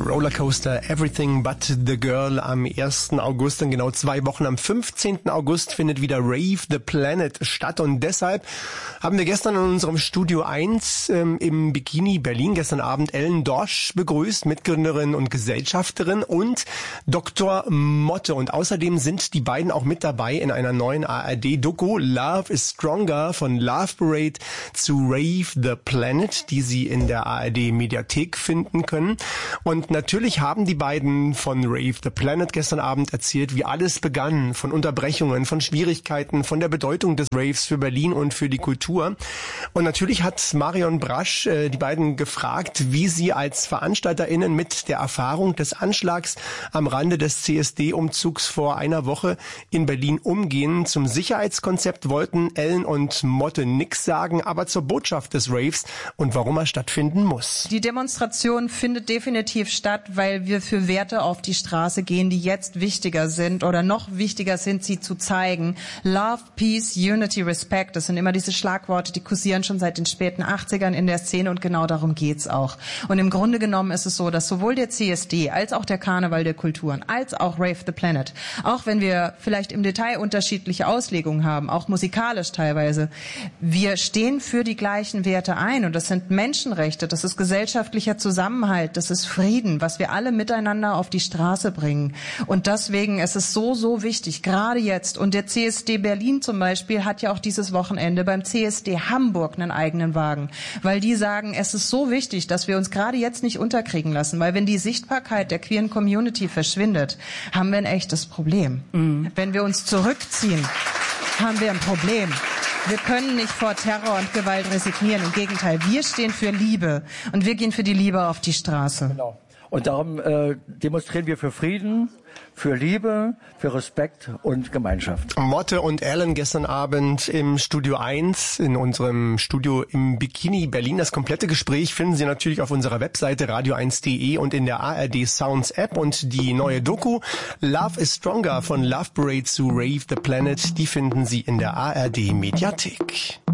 Rollercoaster Everything But the Girl am 1. August. In genau 2 Wochen, am 15. August, findet wieder Rave the Planet statt. Und deshalb haben wir gestern in unserem Studio 1 im Bikini Berlin gestern Abend Ellen Dorsch begrüßt, Mitgründerin und Gesellschafterin, und Dr. Motte. Und außerdem sind die beiden auch mit dabei in einer neuen ARD-Doku Love is Stronger, von Love Parade zu Rave the Planet, die Sie in der ARD-Mediathek finden können. Und natürlich haben die beiden von Rave the Planet gestern Abend erzählt, wie alles begann, von Unterbrechungen, von Schwierigkeiten, von der Bedeutung des Raves für Berlin und für die Kultur. Und natürlich hat Marion Brasch die beiden gefragt, wie sie als VeranstalterInnen mit der Erfahrung des Anschlags am Rande des CSD-Umzugs vor einer Woche in Berlin umgehen. Zum Sicherheitskonzept wollten Ellen und Motte nix sagen, aber zur Botschaft des Raves und warum er stattfinden muss. Die Demonstration findet definitiv statt, weil wir für Werte auf die Straße gehen, die jetzt wichtiger sind oder noch wichtiger sind, sie zu zeigen. Love, Peace, Unity, Respect, das sind immer diese Schlagworte, die kursieren schon seit den späten 80ern in der Szene, und genau darum geht's auch. Und im Grunde genommen ist es so, dass sowohl der CSD als auch der Karneval der Kulturen als auch Rave the Planet, auch wenn wir vielleicht im Detail unterschiedliche Auslegungen haben, auch musikalisch teilweise, wir stehen für die gleichen Werte ein, und das sind Menschenrechte, das ist gesellschaftlicher Zusammenhalt, das ist Frieden, was wir alle miteinander auf die Straße bringen. Und deswegen ist es so wichtig, gerade jetzt. Und der CSD Berlin zum Beispiel hat ja auch dieses Wochenende beim CSD Hamburg einen eigenen Wagen, weil die sagen, es ist so wichtig, dass wir uns gerade jetzt nicht unterkriegen lassen, weil wenn die Sichtbarkeit der queeren Community verschwindet, haben wir ein echtes Problem. Wenn wir uns zurückziehen, haben wir ein Problem. Wir können nicht vor Terror und Gewalt resignieren. Im Gegenteil, wir stehen für Liebe, und wir gehen für die Liebe auf die Straße. Genau. Und darum demonstrieren wir für Frieden, für Liebe, für Respekt und Gemeinschaft. Motte und Ellen gestern Abend im Studio 1, in unserem Studio im Bikini Berlin. Das komplette Gespräch finden Sie natürlich auf unserer Webseite radio1.de und in der ARD Sounds App. Und die neue Doku Love is Stronger, von Love Parade zu Rave the Planet, die finden Sie in der ARD Mediathek.